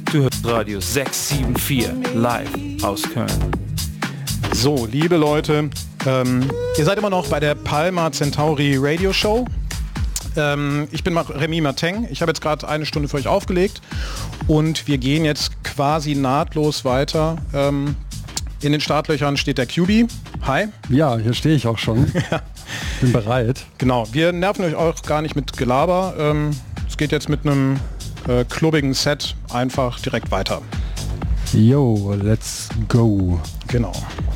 Du hörst Radio 674 live aus Köln. So, liebe Leute, ihr seid immer noch bei der Palma Centauri Radio Show. Ich bin Remy Martin. Ich habe jetzt gerade eine Stunde für euch aufgelegt und wir gehen jetzt quasi nahtlos weiter. In den Startlöchern steht der QB. Hi. Ja, hier stehe ich auch schon. Bin bereit. Genau, wir nerven euch auch gar nicht mit Gelaber. Es geht jetzt mit einem klubbigen Set einfach direkt weiter. Yo, let's go. Genau.